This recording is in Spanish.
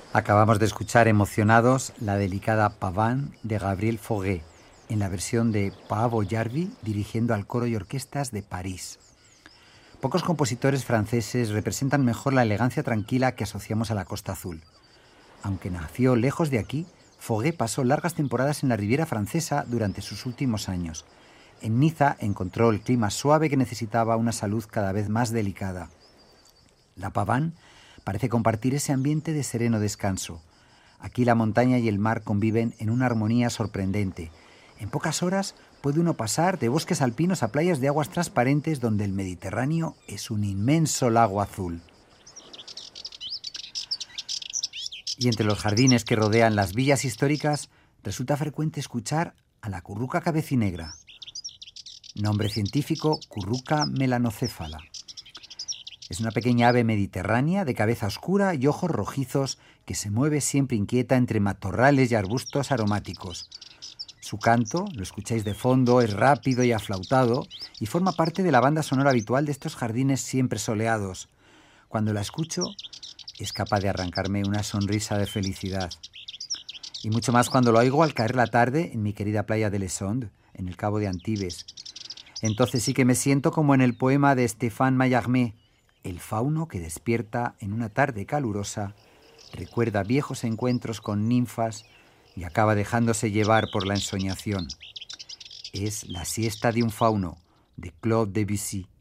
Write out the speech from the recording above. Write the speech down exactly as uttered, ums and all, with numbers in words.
Acabamos de escuchar emocionados la delicada Pavane de Gabriel Fauré, en la versión de Paavo Järvi dirigiendo al coro y orquestas de París. Pocos compositores franceses representan mejor la elegancia tranquila que asociamos a la Costa Azul. Aunque nació lejos de aquí, Fauré pasó largas temporadas en la Riviera Francesa durante sus últimos años. En Niza encontró el clima suave que necesitaba una salud cada vez más delicada. La Pavane parece compartir ese ambiente de sereno descanso. Aquí la montaña y el mar conviven en una armonía sorprendente. En pocas horas puede uno pasar de bosques alpinos a playas de aguas transparentes donde el Mediterráneo es un inmenso lago azul. Y entre los jardines que rodean las villas históricas resulta frecuente escuchar a la curruca cabecinegra. Nombre científico, Curruca melanocéfala. Es una pequeña ave mediterránea de cabeza oscura y ojos rojizos que se mueve siempre inquieta entre matorrales y arbustos aromáticos. Su canto, lo escucháis de fondo, es rápido y aflautado y forma parte de la banda sonora habitual de estos jardines siempre soleados. Cuando la escucho, es capaz de arrancarme una sonrisa de felicidad. Y mucho más cuando lo oigo al caer la tarde en mi querida playa de Les Ondes, en el Cabo de Antibes. Entonces sí que me siento como en el poema de Stéphane Mallarmé, el fauno que despierta en una tarde calurosa, recuerda viejos encuentros con ninfas y acaba dejándose llevar por la ensoñación. Es La siesta de un fauno, de Claude Debussy.